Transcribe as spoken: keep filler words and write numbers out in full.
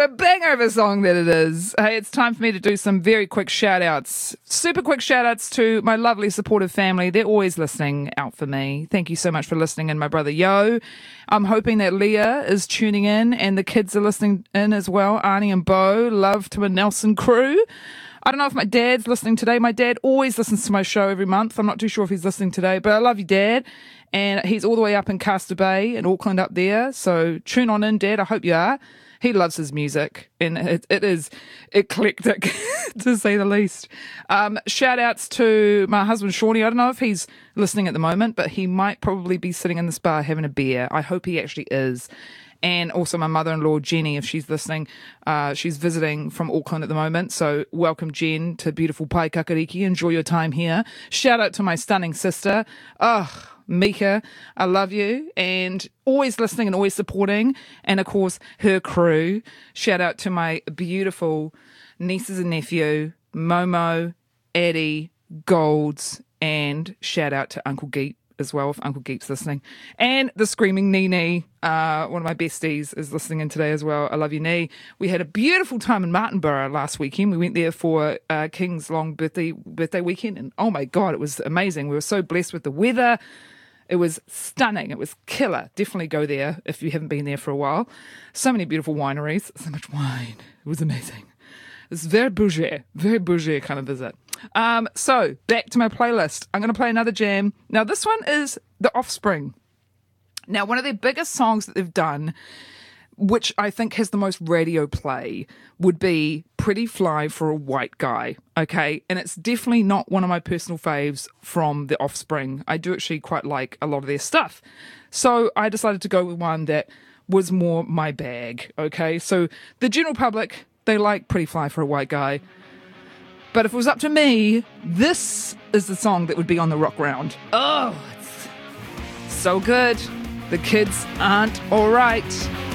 What a banger of a song that it is. Hey, it's time for me to do some very quick shout outs. Super quick shout outs to my lovely supportive family. They're always listening out for me. Thank you so much for listening in, my brother Yo. I'm hoping that Leah is tuning in and the kids are listening in as well. Arnie and Bo, love to a Nelson crew. I don't know if my dad's listening today. My dad always listens to my show every month. I'm not too sure if he's listening today, but I love you, Dad. And he's all the way up in Castor Bay in Auckland up there. So tune on in, Dad. I hope you are. He loves his music, and it, it is eclectic, to say the least. Um, shout outs to my husband, Shawnee. I don't know if he's listening at the moment, but he might probably be sitting in this bar having a beer. I hope he actually is. And also my mother-in-law, Jenny, if she's listening. Uh, she's visiting from Auckland at the moment. So welcome, Jen, to beautiful Paikakariki. Enjoy your time here. Shout out to my stunning sister. Oh, Mika, I love you. And always listening and always supporting. And, of course, her crew. Shout out to my beautiful nieces and nephew, Momo, Eddie, Golds. And shout out to Uncle Geep as well, if Uncle Geep's listening. And the Screaming Nene, uh, one of my besties, is listening in today as well. I love you, Nee. We had a beautiful time in Martinborough last weekend. We went there for uh, King's long birthday birthday weekend, and oh my God, it was amazing. We were so blessed with the weather. It was stunning. It was killer. Definitely go there if you haven't been there for a while. So many beautiful wineries. So much wine. It was amazing. It's very bougie, very bougie kind of visit. Um, so, back to my playlist. I'm going to play another jam. Now, this one is The Offspring. Now, one of their biggest songs that they've done, which I think has the most radio play, would be Pretty Fly for a White Guy, okay? And it's definitely not one of my personal faves from The Offspring. I do actually quite like a lot of their stuff. So, I decided to go with one that was more my bag, okay? So, the general public, they like Pretty Fly for a White Guy. But if it was up to me, this is the song that would be on the rock round. Oh, it's so good. The kids aren't all right.